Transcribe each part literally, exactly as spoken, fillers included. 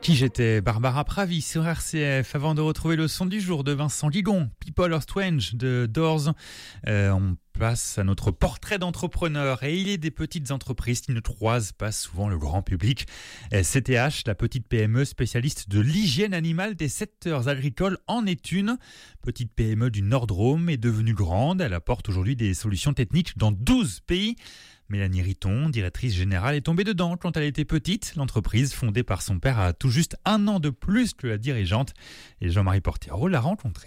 Qui j'étais, Barbara Pravi sur R C F, avant de retrouver le son du jour de Vincent Guigon, People Are Strange de Doors. Euh, on passe à notre portrait d'entrepreneur et il est des petites entreprises qui ne croisent pas souvent le grand public. C T H, la petite P M E spécialiste de l'hygiène animale des secteurs agricoles, en est une. Petite P M E du Nord-Drôme est devenue grande. Elle apporte aujourd'hui des solutions techniques dans douze pays. Mélanie Riton, directrice générale, est tombée dedans quand elle était petite. L'entreprise, fondée par son père, a tout juste un an de plus que la dirigeante. Et Jean-Marie Portero l'a rencontrée.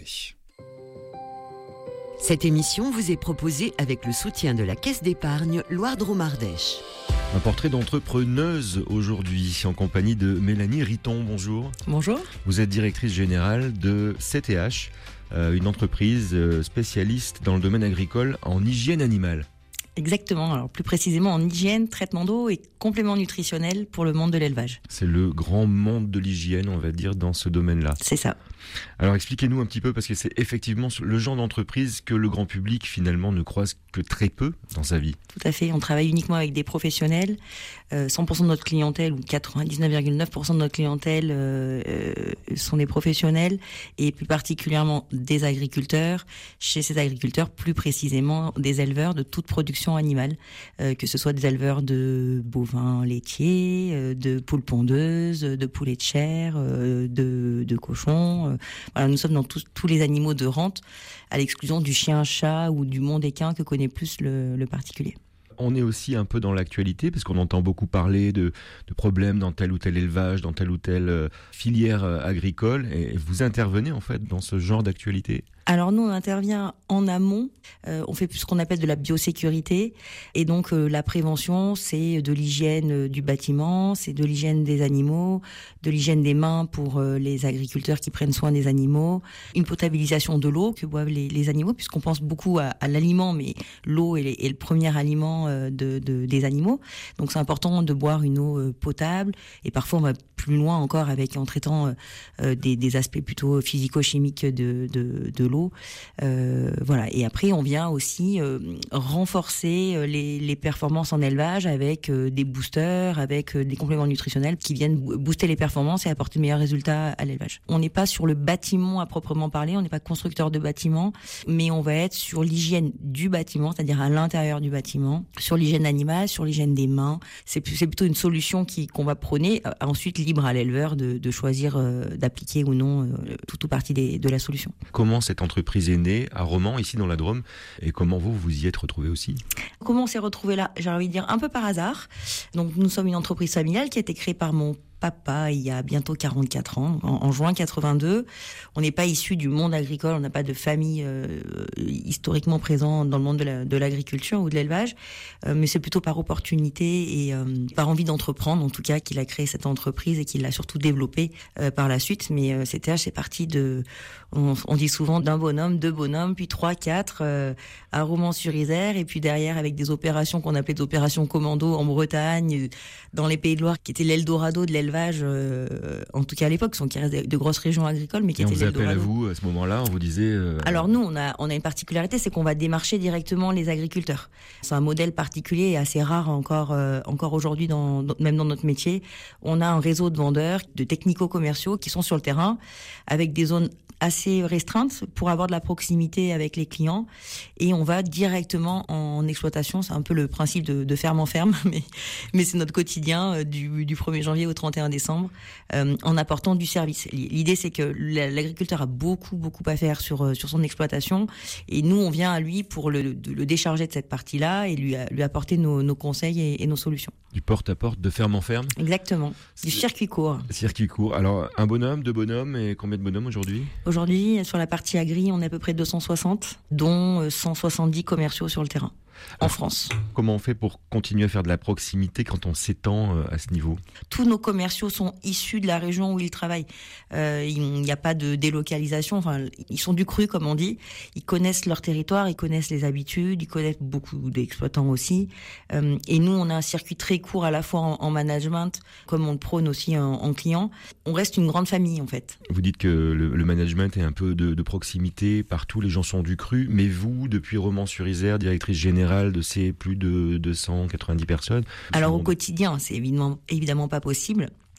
Cette émission vous est proposée avec le soutien de la Caisse d'épargne Loire-Drôme-Ardèche. Un portrait d'entrepreneuse aujourd'hui en compagnie de Mélanie Riton. Bonjour. Bonjour. Vous êtes directrice générale de C T H, une entreprise spécialiste dans le domaine agricole en hygiène animale. Exactement, alors plus précisément en hygiène, traitement d'eau et compléments nutritionnels pour le monde de l'élevage. C'est le grand monde de l'hygiène, on va dire, dans ce domaine-là. C'est ça. Alors expliquez-nous un petit peu, parce que c'est effectivement le genre d'entreprise que le grand public finalement ne croise que très peu dans sa vie. Tout à fait, on travaille uniquement avec des professionnels. Euh, cent pour cent de notre clientèle, ou quatre-vingt-dix-neuf virgule neuf pour cent de notre clientèle euh, euh, sont des professionnels, et plus particulièrement des agriculteurs. Chez ces agriculteurs, plus précisément des éleveurs de toute production animale, euh, que ce soit des éleveurs de bovins laitiers, euh, de poules pondeuses, de poulets de chair, euh, de, de cochons. Euh, voilà, nous sommes dans tous, tous les animaux de rente, à l'exclusion du chien-chat ou du monde équin que connaît plus le, le particulier. On est aussi un peu dans l'actualité, parce qu'on entend beaucoup parler de, de problèmes dans tel ou tel élevage, dans telle ou telle filière agricole, et vous intervenez en fait dans ce genre d'actualité. Alors nous, on intervient en amont, euh, on fait ce qu'on appelle de la biosécurité, et donc euh, la prévention, c'est de l'hygiène du bâtiment, c'est de l'hygiène des animaux, de l'hygiène des mains pour euh, les agriculteurs qui prennent soin des animaux, une potabilisation de l'eau que boivent les, les animaux, puisqu'on pense beaucoup à, à l'aliment, mais l'eau est, est le premier aliment euh, de, de, des animaux, donc c'est important de boire une eau euh, potable, et parfois on va plus loin encore avec en traitant euh, des, des aspects plutôt physico-chimiques de, de, de l'eau. Euh, voilà. Et après, on vient aussi euh, renforcer les, les performances en élevage avec euh, des boosters, avec euh, des compléments nutritionnels qui viennent booster les performances et apporter de meilleurs résultats à l'élevage. On n'est pas sur le bâtiment à proprement parler, on n'est pas constructeur de bâtiment, mais on va être sur l'hygiène du bâtiment, c'est-à-dire à l'intérieur du bâtiment, sur l'hygiène animale, sur l'hygiène des mains. C'est, c'est plutôt une solution qui, qu'on va prôner. Euh, ensuite, libre à l'éleveur de, de choisir euh, d'appliquer ou non euh, tout ou partie des, de la solution. Comment cette entreprise est née à Romans, ici dans la Drôme, et comment vous vous y êtes retrouvé aussi? Comment on s'est retrouvé là? J'ai envie de dire un peu par hasard. Donc nous sommes une entreprise familiale qui a été créée par mon papa il y a bientôt quarante-quatre ans, en, en juin quatre-vingt-deux. On n'est pas issu du monde agricole, on n'a pas de famille euh, historiquement présente dans le monde de, la, de l'agriculture ou de l'élevage, euh, mais c'est plutôt par opportunité et euh, par envie d'entreprendre, en tout cas, qu'il a créé cette entreprise et qu'il l'a surtout développée euh, par la suite. Mais euh, C T H, c'est parti de, on, on dit souvent d'un bonhomme, deux bonhommes, puis trois, quatre, euh, à Romans-sur-Isère, et puis derrière avec des opérations qu'on appelait des opérations commando en Bretagne, dans les Pays de Loire, qui était l'Eldorado de l'élevage. Euh, en tout cas à l'époque, sont qui restent de, de grosses régions agricoles, mais qui et étaient on vous appelle à vous à ce moment-là, on vous disait. Euh... Alors nous, on a on a une particularité, c'est qu'on va démarcher directement les agriculteurs. C'est un modèle particulier et assez rare encore euh, encore aujourd'hui, dans, dans même dans notre métier. On a un réseau de vendeurs, de technico-commerciaux qui sont sur le terrain avec des zones assez restreintes pour avoir de la proximité avec les clients, et on va directement en exploitation. C'est un peu le principe de, de ferme en ferme, mais mais c'est notre quotidien du, du premier janvier au trente et un décembre, euh, en apportant du service. L'idée, c'est que l'agriculteur a beaucoup beaucoup à faire sur sur son exploitation, et nous on vient à lui pour le, le décharger de cette partie-là et lui lui apporter nos, nos conseils et, et nos solutions. Du porte à porte, de ferme en ferme. Exactement. Du circuit court. Circuit court. Alors un bonhomme, deux bonhommes, et combien de bonhommes aujourd'hui? Aujourd'hui, sur la partie agri, on est à peu près deux cent soixante, dont cent soixante-dix commerciaux sur le terrain, en Alors, France. Comment on fait pour continuer à faire de la proximité quand on s'étend à ce niveau? Tous nos commerciaux sont issus de la région où ils travaillent. Euh, il n'y a pas de délocalisation. Enfin, ils sont du cru, comme on dit. Ils connaissent leur territoire, ils connaissent les habitudes, ils connaissent beaucoup d'exploitants aussi. Euh, et nous, on a un circuit très court à la fois en, en management, comme on le prône aussi en, en client. On reste une grande famille, en fait. Vous dites que le, le management est un peu de, de proximité partout, les gens sont du cru. Mais vous, depuis Romans-sur-Isère, directrice générale de ces plus de deux cent quatre-vingt-dix personnes. Alors au quotidien, c'est évidemment, évidemment pas possible.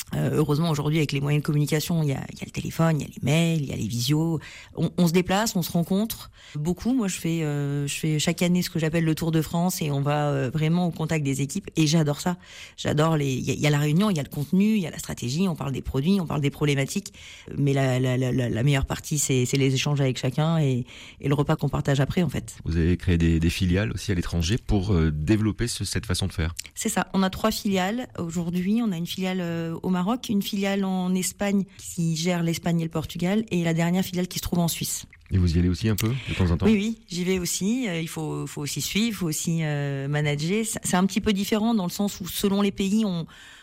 Euh, heureusement, aujourd'hui, avec les moyens de communication, il y a, il y a le téléphone, il y a les mails, il y a les visios. On, on se déplace, on se rencontre beaucoup. Moi, je fais, euh, je fais chaque année ce que j'appelle le Tour de France et on va euh, vraiment au contact des équipes. Et j'adore ça. J'adore les. Il y a, il y a la réunion, il y a le contenu, il y a la stratégie. On parle des produits, on parle des problématiques. Mais la, la, la, la meilleure partie, c'est, c'est les échanges avec chacun et, et le repas qu'on partage après, en fait. Vous avez créé des, des filiales aussi à l'étranger pour euh, développer ce, cette façon de faire. C'est ça. On a trois filiales aujourd'hui. On a une filiale euh, au Maroc, une filiale en Espagne qui gère l'Espagne et le Portugal, et la dernière filiale qui se trouve en Suisse. Et vous y allez aussi un peu, de temps en temps ? Oui, oui, j'y vais aussi. Euh, il faut, faut aussi suivre, il faut aussi euh, manager. C'est un petit peu différent dans le sens où, selon les pays, on,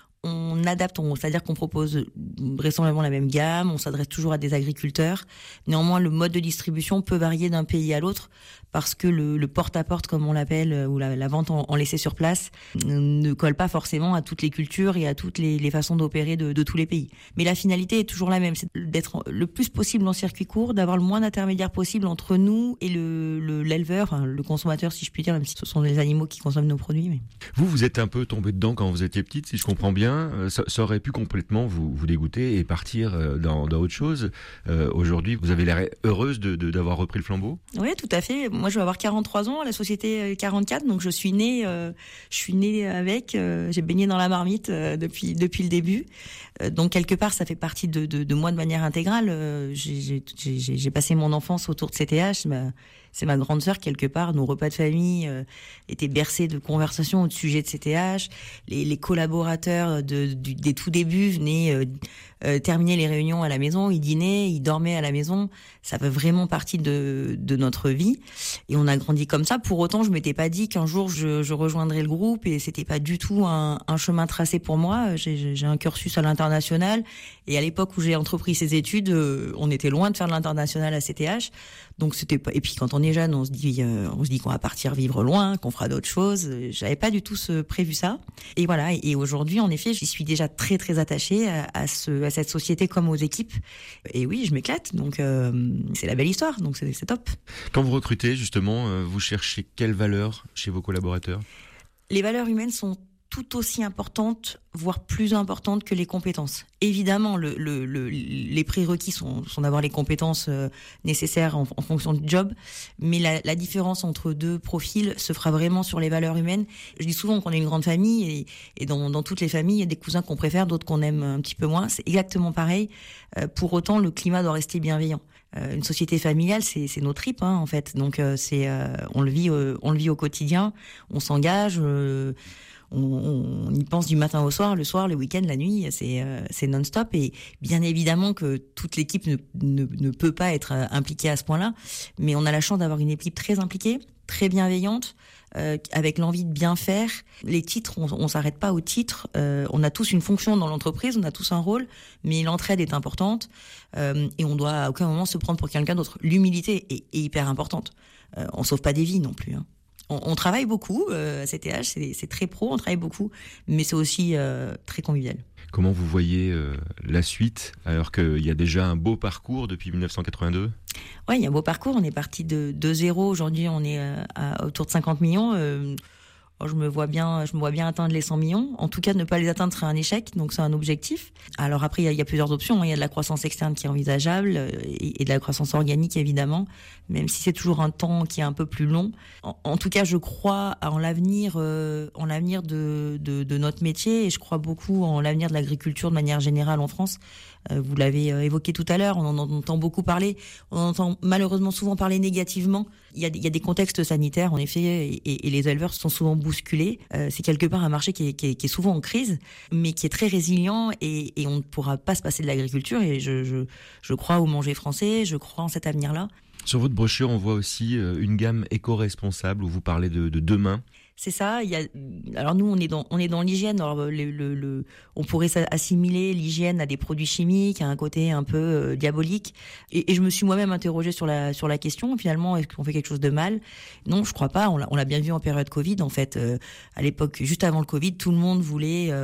on adapte. On, c'est-à-dire qu'on propose vraisemblablement la même gamme, on s'adresse toujours à des agriculteurs. Néanmoins, le mode de distribution peut varier d'un pays à l'autre, parce que le, le porte-à-porte, comme on l'appelle, ou la, la vente en, en laissé sur place, ne colle pas forcément à toutes les cultures et à toutes les, les façons d'opérer de, de tous les pays. Mais la finalité est toujours la même, c'est d'être le plus possible en circuit court, d'avoir le moins d'intermédiaires possible entre nous et le, le, l'éleveur, enfin, le consommateur, si je puis dire, même si ce sont les animaux qui consomment nos produits. Mais... Vous, vous êtes un peu tombé dedans quand vous étiez petite, si je comprends bien. Ça, ça aurait pu complètement vous, vous dégoûter et partir dans, dans autre chose. Euh, aujourd'hui, vous avez l'air heureuse de, de, d'avoir repris le flambeau ? Oui, tout à fait. Moi, je vais avoir quarante-trois ans, la société quarante-quatre, donc je suis née, euh, je suis née avec, euh, j'ai baigné dans la marmite euh, depuis depuis le début. Euh, donc quelque part, ça fait partie de de, de moi de manière intégrale. Euh, j'ai, j'ai, j'ai, j'ai passé mon enfance autour de C T H. Ma, c'est ma grande sœur quelque part. Nos repas de famille euh, étaient bercés de conversations au sujet de C T H. Les, les collaborateurs de, du, des tout débuts venaient euh, euh, terminer les réunions à la maison, ils dînaient, ils dormaient à la maison. Ça fait vraiment partie de de notre vie. Et on a grandi comme ça. Pour autant, je m'étais pas dit qu'un jour je, je rejoindrais le groupe, et c'était pas du tout un, un chemin tracé pour moi. J'ai, j'ai un cursus à l'international, et à l'époque où j'ai entrepris ces études, euh, on était loin de faire de l'international à C T H. Donc c'était pas. Et puis quand on est jeune, on se dit, euh, on se dit qu'on va partir vivre loin, qu'on fera d'autres choses. J'avais pas du tout ce, prévu ça. Et voilà. Et, et aujourd'hui, en effet, j'y suis déjà très très attachée à, à ce, à cette société comme aux équipes. Et oui, je m'éclate. Donc euh, c'est la belle histoire. Donc c'est, c'est top. Quand vous recrutez, justement, euh, vous cherchez quelles valeurs chez vos collaborateurs ? Les valeurs humaines sont tout aussi importantes, voire plus importantes que les compétences. Évidemment, le, le, le, les prérequis sont, sont d'avoir les compétences euh, nécessaires en, en fonction du job, mais la, la différence entre deux profils se fera vraiment sur les valeurs humaines. Je dis souvent qu'on est une grande famille, et, et dans, dans toutes les familles, il y a des cousins qu'on préfère, d'autres qu'on aime un petit peu moins. C'est exactement pareil. Euh, pour autant, le climat doit rester bienveillant. Euh, une société familiale, c'est, c'est nos tripes, hein, en fait. Donc, euh, c'est, euh, on le vit, euh, on le vit au quotidien. On s'engage. Euh, On, on y pense du matin au soir, le soir, le week-end, la nuit, c'est, euh, c'est non-stop. Et bien évidemment que toute l'équipe ne, ne, ne peut pas être impliquée à ce point-là, mais on a la chance d'avoir une équipe très impliquée, très bienveillante, euh, avec l'envie de bien faire. Les titres, on, on s'arrête pas aux titres. Euh, on a tous une fonction dans l'entreprise, on a tous un rôle, mais l'entraide est importante, euh, et on doit à aucun moment se prendre pour quelqu'un d'autre. L'humilité est, est hyper importante. Euh, on sauve pas des vies non plus, hein. On, on travaille beaucoup euh, à C T H, c'est, c'est très pro, on travaille beaucoup, mais c'est aussi euh, très convivial. Comment vous voyez euh, la suite, alors qu'il y a déjà un beau parcours depuis dix-neuf cent quatre-vingt-deux ? Oui, il y a un beau parcours. On est parti de, de zéro. Aujourd'hui, on est euh, à autour de cinquante millions. Euh, je me vois bien, je me vois bien atteindre les cent millions. En tout cas, ne pas les atteindre serait un échec, donc c'est un objectif. Alors après, il y a, il y a plusieurs options. Il y a de la croissance externe qui est envisageable, et, et de la croissance organique, évidemment, même si c'est toujours un temps qui est un peu plus long. En, en tout cas, je crois en l'avenir, euh, en l'avenir de, de, de notre métier, et je crois beaucoup en l'avenir de l'agriculture de manière générale en France. Euh, vous l'avez évoqué tout à l'heure, on en entend beaucoup parler, on en entend malheureusement souvent parler négativement. Il y a, il y a des contextes sanitaires, en effet, et, et les éleveurs sont souvent bousculés. Euh, c'est quelque part un marché qui est, qui, est, qui est souvent en crise, mais qui est très résilient, et, et on ne pourra pas se passer de l'agriculture. Et je, je, je crois au manger français, je crois en cet avenir-là. Sur votre brochure, on voit aussi une gamme éco-responsable où vous parlez de, de demain. C'est ça. Il y a, alors nous, on est dans, on est dans l'hygiène. Alors le, le, le, on pourrait assimiler l'hygiène à des produits chimiques, à un côté un peu euh, diabolique. Et, et je me suis moi-même interrogée sur la, sur la question. Finalement, est-ce qu'on fait quelque chose de mal ? Non, je crois pas. On l'a, on l'a bien vu en période Covid. En fait, euh, à l'époque, juste avant le Covid, tout le monde voulait euh,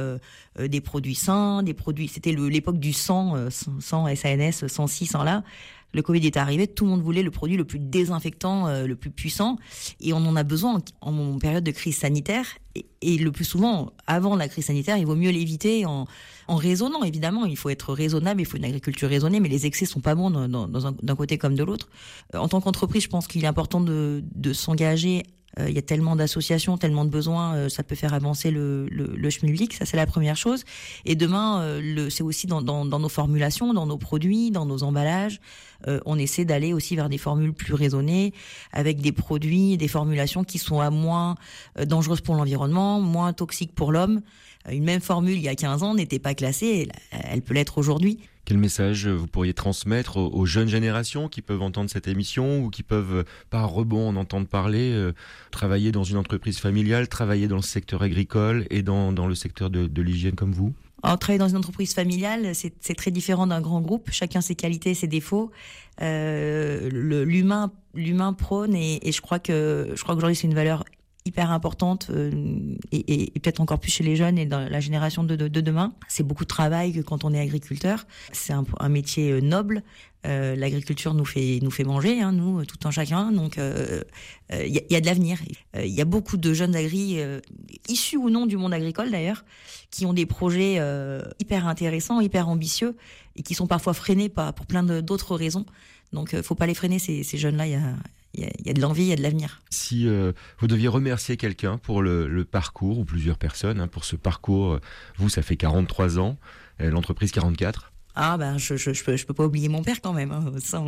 euh, des produits sains, des produits. C'était le, l'époque du sang, euh, sans S A N S, sans ci, sans là. Le Covid est arrivé, tout le monde voulait le produit le plus désinfectant, euh, le plus puissant, et on en a besoin en, en période de crise sanitaire. Et, et le plus souvent, avant la crise sanitaire, il vaut mieux l'éviter en, en raisonnant. Évidemment, il faut être raisonnable, il faut une agriculture raisonnée, mais les excès sont pas bons dans, dans, dans un, d'un côté comme de l'autre. Euh, en tant qu'entreprise, je pense qu'il est important de, de s'engager. Il euh, y a tellement d'associations, tellement de besoins, euh, ça peut faire avancer le, le, le schmilblick, ça c'est la première chose. Et demain, euh, le, c'est aussi dans, dans, dans nos formulations, dans nos produits, dans nos emballages. Euh, on essaie d'aller aussi vers des formules plus raisonnées, avec des produits, des formulations qui sont à moins euh, dangereuses pour l'environnement, moins toxiques pour l'homme. Euh, une même formule il y a quinze ans n'était pas classée, elle, elle peut l'être aujourd'hui. Quel message vous pourriez transmettre aux, aux jeunes générations qui peuvent entendre cette émission ou qui peuvent, par rebond, en entendre parler, euh, travailler dans une entreprise familiale, travailler dans le secteur agricole et dans, dans le secteur de, de l'hygiène comme vous ? Alors, travailler dans une entreprise familiale, c'est, c'est très différent d'un grand groupe. Chacun ses qualités, ses défauts. Euh, le, l'humain, l'humain prône et, et je crois que, je crois qu'aujourd'hui c'est une valeur hyper importante euh, et, et, et peut-être encore plus chez les jeunes et dans la génération de, de, de demain. C'est beaucoup de travail que quand on est agriculteur. C'est un, un métier noble. Euh, l'agriculture nous fait nous fait manger, hein, nous tout un chacun. Donc il euh, euh, y, a, y a de l'avenir. Il euh, y a beaucoup de jeunes agris euh, issus ou non du monde agricole d'ailleurs, qui ont des projets euh, hyper intéressants, hyper ambitieux et qui sont parfois freinés par pour plein de, d'autres raisons. Donc euh, faut pas les freiner ces, ces jeunes-là. Il y a Il y, a, il y a de l'envie, il y a de l'avenir. Si euh, vous deviez remercier quelqu'un pour le, le parcours, ou plusieurs personnes, hein, pour ce parcours, vous, ça fait quarante-trois ans, euh, l'entreprise quarante-quatre. Ah ben, je je je peux, je peux pas oublier mon père quand même. Hein. Sans,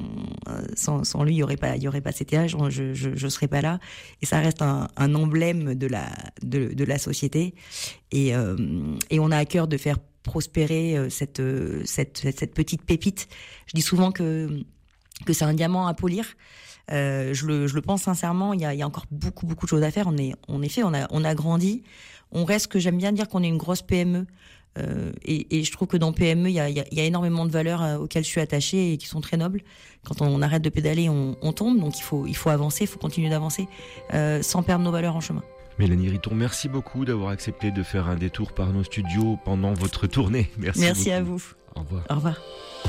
sans sans lui, il y aurait pas il y aurait pas cet âge. Je je je serais pas là. Et ça reste un, un emblème de la de de la société. Et euh, et on a à cœur de faire prospérer cette cette cette, cette petite pépite. Je dis souvent que que c'est un diamant à polir. Euh, je le, je le pense sincèrement. Il y a, il y a encore beaucoup, beaucoup de choses à faire. On est, en effet, on a, on a grandi. On reste, que j'aime bien dire qu'on est une grosse P M E. Euh, et, et je trouve que dans P M E, il y a, il y a, il y a énormément de valeurs euh, auxquelles je suis attachée et qui sont très nobles. Quand on, on arrête de pédaler, on, on tombe. Donc il faut, il faut avancer, il faut continuer d'avancer euh, sans perdre nos valeurs en chemin. Mélanie Riton, merci beaucoup d'avoir accepté de faire un détour par nos studios pendant votre tournée. Merci. Merci beaucoup. à vous. Au revoir. Au revoir.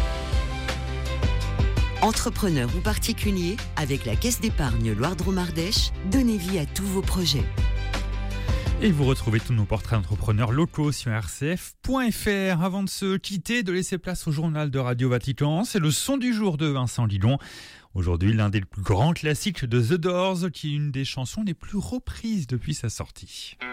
Entrepreneur ou particulier, avec la Caisse d'épargne Loire-Drôme-Ardèche, donnez vie à tous vos projets. Et vous retrouvez tous nos portraits d'entrepreneurs locaux sur r c f point f r. Avant de se quitter, de laisser place au journal de Radio Vatican, c'est le son du jour de Vincent Lilon. Aujourd'hui, l'un des plus grands classiques de The Doors, qui est une des chansons les plus reprises depuis sa sortie.